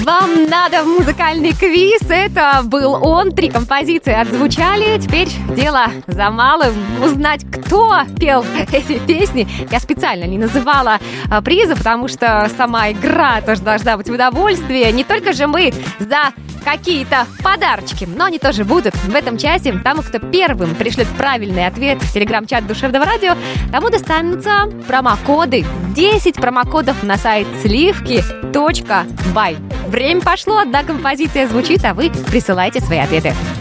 Вам надо музыкальный квиз. Это был он. 3 композиции отзвучали. Теперь дело за малым. Узнать, кто пел эти песни. Я специально не называла приза, потому что сама игра тоже должна быть в удовольствие. Не только же мы за какие-то подарочки, но они тоже будут в этом часе. Тому, кто первым пришлет правильный ответ в телеграм-чат Душевного радио, тому достанутся промокоды. 10 промокодов на сайт сливки.бай. Время пошло, одна композиция звучит, а вы присылайте свои ответы.